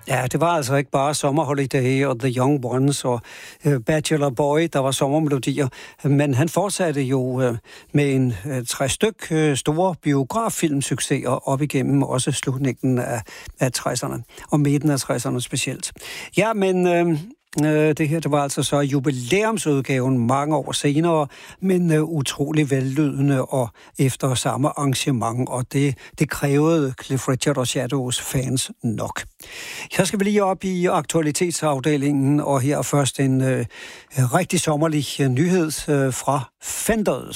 Ja, det var altså ikke bare Summer Holiday og The Young Ones og Bachelor Boy, der var sommermelodier, men han fortsatte jo med en 3 store biograffilmsucceser op igennem også slutningen af 60'erne, og midten af 60'erne specielt. Ja, men det her, det var altså så jubilæumsudgaven mange år senere, men utrolig vellydende og efter samme arrangement, og det krævede Cliff Richard og Shadows fans nok. Så skal vi lige op i aktualitetsafdelingen, og her først en rigtig sommerlig nyhed fra Fenders.